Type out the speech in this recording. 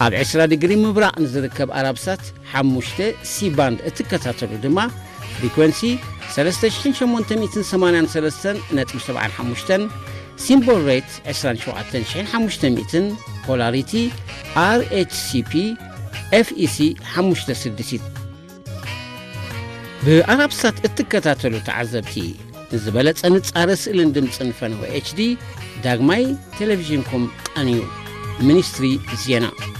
ኣብ 20 ዲግሪ ምብራቕ ንዝርከብ ኣራብሳት 5 ሲ ባንድ እትከታተሉ ድማ ፍሪኩዌንሲ 3883.75 ሲምቦል ሬት 27500 ፖላሪቲ RHCP FEC 56 ብኣራብሳት እትከታተሉ ተዓዘብቲ ንዝበለጸ ንጻረ ስእልን ድምፅን ፈነወ HD ዳግማይ ቴሌቪዥንኩም ቀንዩ ሚኒስትሪ ዜና